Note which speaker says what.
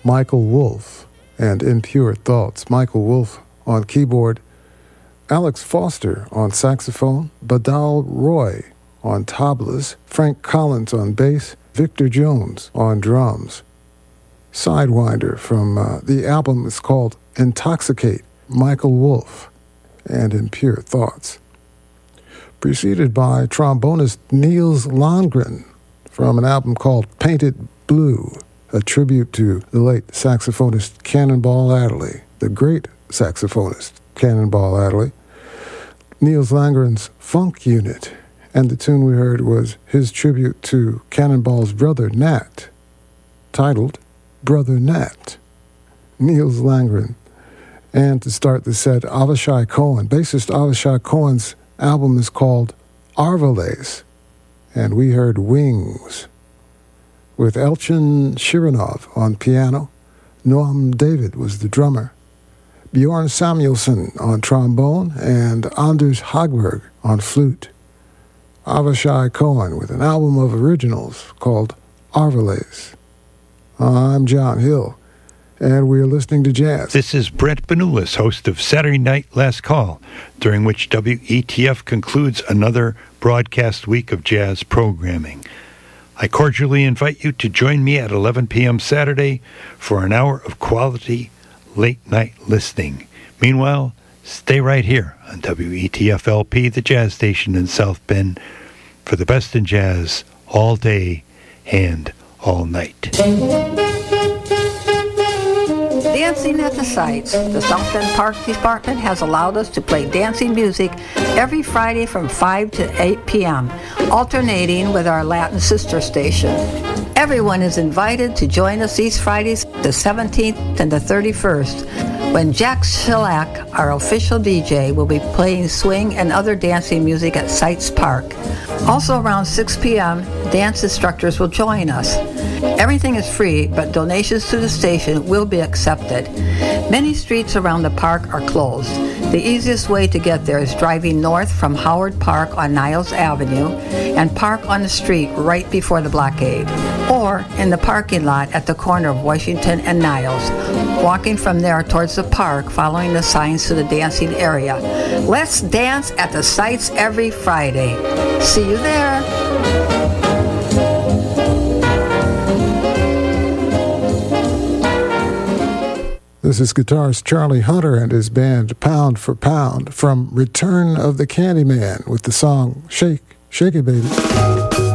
Speaker 1: Michael Wolff and Impure Thoughts. Michael Wolff on keyboard, Alex Foster on saxophone, Badal Roy on tablas, Frank Collins on bass, Victor Jones on drums. Sidewinder from the album is called Intoxicate, Michael Wolff and Impure Thoughts. Preceded by trombonist Niels Landgren from an album called Painted Blue, a tribute to the late saxophonist Cannonball Adderley, the great saxophonist Cannonball Adderley, Niels Landgren's Funk Unit, and the tune we heard was his tribute to Cannonball's brother Nat, titled Brother Nat, Niels Landgren. And to start the set, Avishai Cohen. Bassist Avishai Cohen's album is called Arvales, and we heard Wings, with Elchin Shirinov on piano. Noam David was the drummer. Bjorn Samuelson on trombone, and Anders Hagberg on flute. Avishai Cohen with an album of originals called Arvales. I'm John Hill, and we're listening to jazz.
Speaker 2: This is Brent Benulis, host of Saturday Night Last Call, during which WETF concludes another broadcast week of jazz programming. I cordially invite you to join me at 11 p.m. Saturday for an hour of quality late-night listening. Meanwhile, stay right here on WETF-LP, the jazz station in South Bend, for the best in jazz all day and all night.
Speaker 3: Dancing at the Sites. The South Bend Park Department has allowed us to play dancing music every Friday from 5 to 8 p.m., alternating with our Latin sister station. Everyone is invited to join us these Fridays, the 17th and the 31st, when Jack Shellac, our official DJ, will be playing swing and other dancing music at Sites Park. Also around 6 p.m., dance instructors will join us. Everything is free, but donations to the station will be accepted. Many streets around the park are closed. The easiest way to get there is driving north from Howard Park on Niles Avenue and park on the street right before the blockade, or in the parking lot at the corner of Washington and Niles, walking from there towards the park, following the signs to the dancing area. Let's dance at the Sites every Friday. See you there.
Speaker 1: This is guitarist Charlie Hunter and his band Pound for Pound from Return of the Candyman with the song Shake, Shake It Baby.